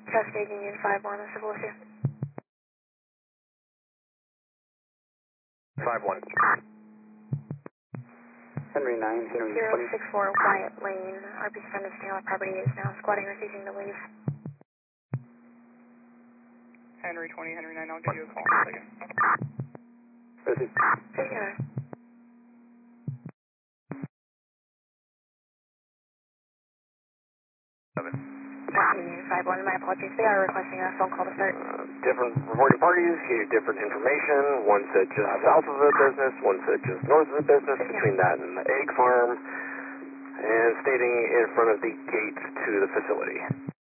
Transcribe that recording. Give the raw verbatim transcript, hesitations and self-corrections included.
Cascade Union five one, this is Alicia. five one. Henry nine, Henry zero twenty. six four Wyatt Lane. R P friend of Stanley property is now squatting or seeking to leave. Henry twenty, Henry nine, I'll give you a call in a second. Proceed. Take care. Cascade Union five one, my apologies. They are requesting a phone call to start. Uh, different reporting parties gave different information. One said just south of the business, one said just north of the business, between that and the egg farm, and stating in front of the gates to the facility.